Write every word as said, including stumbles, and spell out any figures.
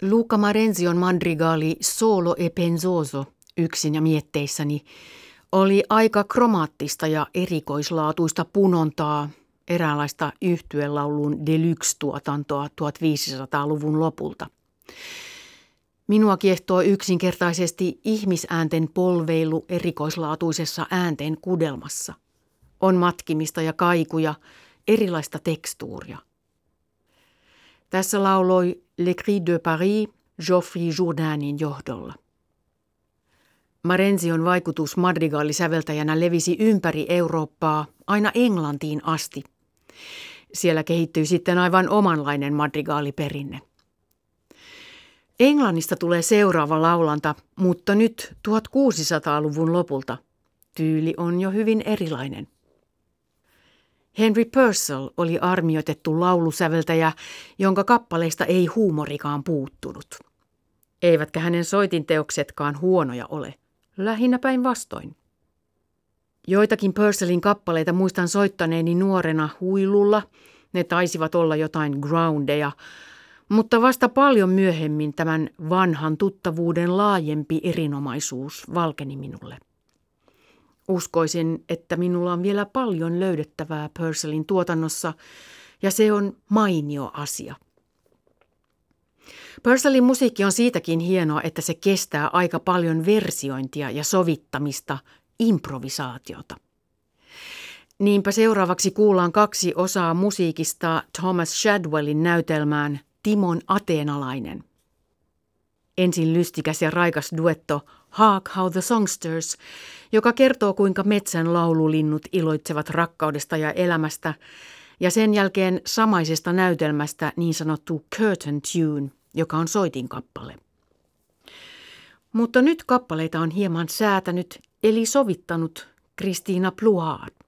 Luca Marenzion madrigaali Solo e pensoso, yksin ja mietteissäni, oli aika kromaattista ja erikoislaatuista punontaa, eräänlaista yhtyeelaulun deluxe-tuotantoa viisitoistasadan lopulta. Minua kiehtoo yksinkertaisesti ihmisäänten polveilu erikoislaatuisessa äänten kudelmassa. On matkimista ja kaikuja, erilaista tekstuuria. Tässä lauloi Le Cri de Paris Geoffrey Jourdainin johdolla. Marenzion vaikutus madrigaalisäveltäjänä levisi ympäri Eurooppaa aina Englantiin asti. Siellä kehittyi sitten aivan omanlainen madrigaaliperinne. Englannista tulee seuraava laulanta, mutta nyt tuhatkuusisataaluvun lopulta. Tyyli on jo hyvin erilainen. Henry Purcell oli armioitettu laulusäveltäjä, jonka kappaleista ei huumorikaan puuttunut. Eivätkä hänen soitinteoksetkaan huonoja ole, lähinnä päinvastoin. Joitakin Purcellin kappaleita muistan soittaneeni nuorena huilulla, ne taisivat olla jotain groundeja, mutta vasta paljon myöhemmin tämän vanhan tuttavuuden laajempi erinomaisuus valkeni minulle. Uskoisin, että minulla on vielä paljon löydettävää Purcellin tuotannossa, ja se on mainio asia. Purcellin musiikki on siitäkin hienoa, että se kestää aika paljon versiointia ja sovittamista, improvisaatiota. Niinpä seuraavaksi kuullaan kaksi osaa musiikista Thomas Shadwellin näytelmään Timon ateenalainen. Ensin lystikäs ja raikas duetto Hark How the Songsters, joka kertoo kuinka metsän laululinnut iloitsevat rakkaudesta ja elämästä, ja sen jälkeen samaisesta näytelmästä niin sanottu curtain tune, joka on soitinkappale. Mutta nyt kappaleita on hieman säätänyt eli sovittanut Christina Pluhar.